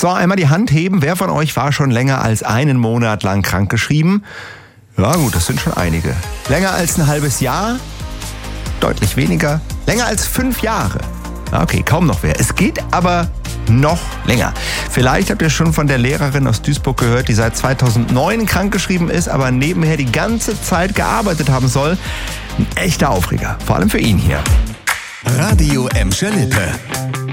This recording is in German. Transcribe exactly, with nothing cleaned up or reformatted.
So, einmal die Hand heben. Wer von euch war schon länger als einen Monat lang krankgeschrieben? Ja gut, das sind schon einige. Länger als ein halbes Jahr? Deutlich weniger. Länger als fünf Jahre? Okay, kaum noch wer. Es geht aber noch länger. Vielleicht habt ihr schon von der Lehrerin aus Duisburg gehört, die seit zweitausendneun krankgeschrieben ist, aber nebenher die ganze Zeit gearbeitet haben soll. Ein echter Aufreger, vor allem für ihn hier. Radio Emscher Lippe.